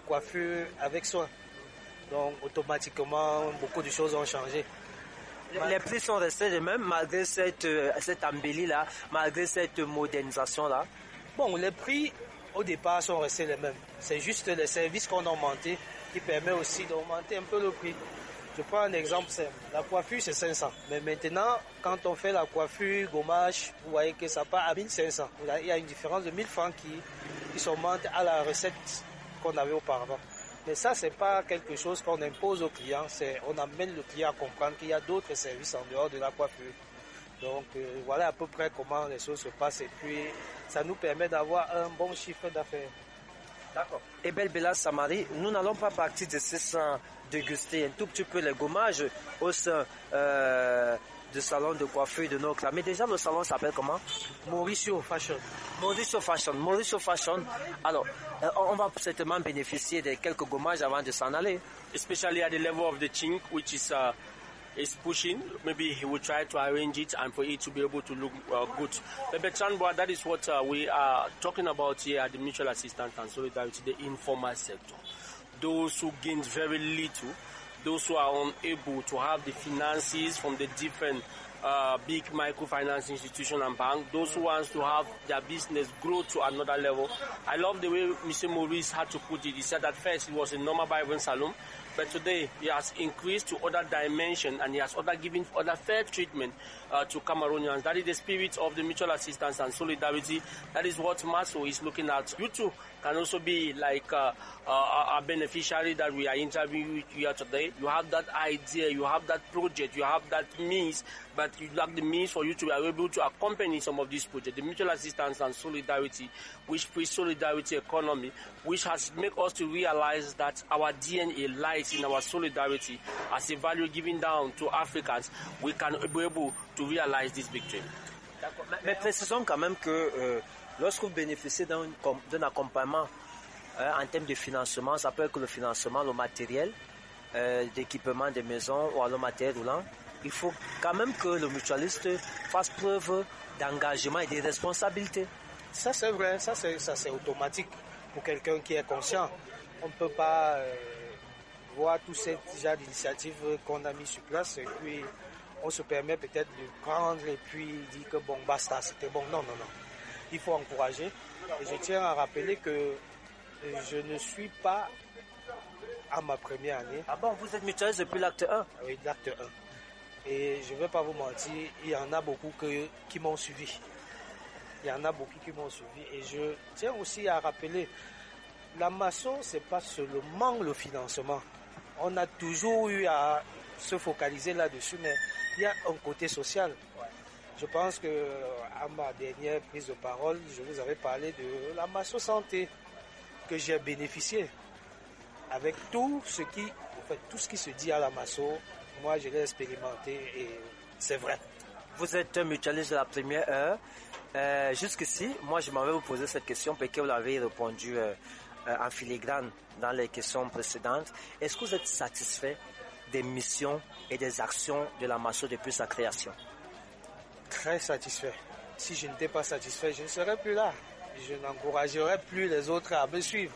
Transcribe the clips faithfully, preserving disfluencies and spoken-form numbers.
coiffure avec soin. Donc automatiquement, beaucoup de choses ont changé. Les prix sont restés les mêmes malgré cette, cette embellie-là, malgré cette modernisation-là? Bon, les prix au départ sont restés les mêmes. C'est juste les services qu'on a augmentés qui permet aussi d'augmenter un peu le prix. Je prends un exemple simple. La coiffure, c'est cinq cents. Mais maintenant, quand on fait la coiffure, gommage, vous voyez que ça part à mille cinq cents. Il y a une différence de mille francs qui, qui s'augmente à la recette qu'on avait auparavant. Mais ça, c'est pas quelque chose qu'on impose aux clients. C'est, on amène le client à comprendre qu'il y a d'autres services en dehors de la coiffure. Donc, euh, voilà à peu près comment les choses se passent. Et puis, ça nous permet d'avoir un bon chiffre d'affaires. D'accord. Et Belle Bella Samari, nous n'allons pas partir de ce sans déguster un tout petit peu les gommages au sein euh, du salon de coiffure de nos clans. Mais déjà, le salon s'appelle comment? Mauricio Fashion. Mauricio Fashion. Mauricio Fashion. Alors, euh, on va certainement bénéficier de quelques gommages avant de s'en aller. Especially at the level of the chink, which is uh, is pushing. Maybe he will try to arrange it and for it to be able to look uh, good. But Betranboa, that is what uh, we are talking about here at the Mutual Assistance and Solidarity, the informal sector. Those who gain very little, those who are unable to have the finances from the different uh, big microfinance institutions and banks, those who want to have their business grow to another level. I love the way Mister Maurice had to put it. He said that first it was a normal barber salon, but today he has increased to other dimension and he has other given other fair treatment uh, to Cameroonians. That is the spirit of the Mutual Assistance and Solidarity. That is what Maso is looking at. You too can also be like uh, uh, a beneficiary that we are interviewing here today. You have that idea, you have that project, you have that means, but you lack the means for you to be able to accompany some of these projects. The Mutual Assistance and Solidarity, which preach solidarity economy, which has made us to realize that our D N A lies in our solidarity as a value given down to Africans. We can be able to realize this victory. Mais, mais précisons quand même que euh, lorsque vous bénéficiez d'un, d'un accompagnement euh, en termes de financement, ça peut être le financement, le matériel, euh, d'équipement des maisons ou alors le matériel roulant, il faut quand même que le mutualiste fasse preuve d'engagement et de responsabilité. Ça c'est vrai, ça c'est, ça c'est automatique pour quelqu'un qui est conscient. On ne peut pas euh, voir tout ce genre d'initiatives qu'on a mis sur place et puis on se permet peut-être de prendre et puis dire que bon basta, c'était bon. Non, non, non. Il faut encourager. Et je tiens à rappeler que je ne suis pas à ma première année. Ah bon, vous êtes mutualiste depuis l'acte un? Oui, l'acte un. Et je ne vais pas vous mentir, il y en a beaucoup que, qui m'ont suivi. Il y en a beaucoup qui m'ont suivi. Et je tiens aussi à rappeler, la maçon, ce n'est pas seulement le financement. On a toujours eu à se focaliser là-dessus, mais il y a un côté social. Je pense que à ma dernière prise de parole, je vous avais parlé de la maçon santé que j'ai bénéficié. Avec tout ce qui, en fait, tout ce qui se dit à la maçon, moi je l'ai expérimenté et c'est vrai. Vous êtes un mutualiste de la première heure. Euh, jusqu'ici, moi je m'en vais vous poser cette question parce que vous l'avez répondu euh, euh, en filigrane dans les questions précédentes. Est-ce que vous êtes satisfait des missions et des actions de la maçon depuis sa création? Très satisfait. Si je n'étais pas satisfait, je ne serais plus là. Je n'encouragerais plus les autres à me suivre.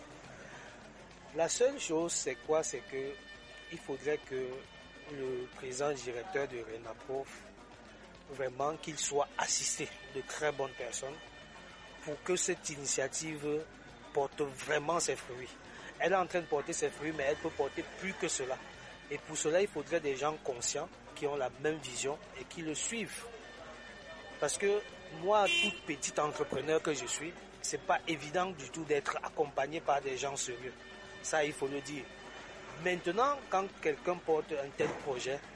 La seule chose, c'est quoi? C'est que il faudrait que le président directeur de RENAPROF, vraiment qu'il soit assisté de très bonnes personnes pour que cette initiative porte vraiment ses fruits. Elle est en train de porter ses fruits, mais elle peut porter plus que cela. Et pour cela, il faudrait des gens conscients qui ont la même vision et qui le suivent. Parce que moi, toute petite entrepreneur que je suis, c'est pas évident du tout d'être accompagné par des gens sérieux. Ça, il faut le dire. Maintenant, quand quelqu'un porte un tel projet,